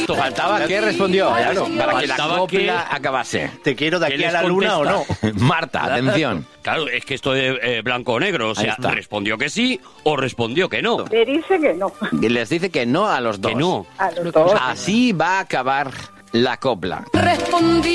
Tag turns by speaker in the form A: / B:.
A: esto.
B: Faltaba que respondió, claro, para que la
A: Faltaba
B: copla acabase.
C: ¿Te quiero de
A: ¿Qué
C: aquí a
A: les
C: la luna o no?
A: contesta?
B: Marta, atención.
A: Claro, es que esto de blanco o negro, o
B: Ahí
A: sea,
B: está.
A: respondió que sí o respondió que no.
D: Le dice que no.
B: Y les dice que no a los dos.
A: Que no.
D: A los dos.
B: Así va a acabar la copla.
E: Respondí.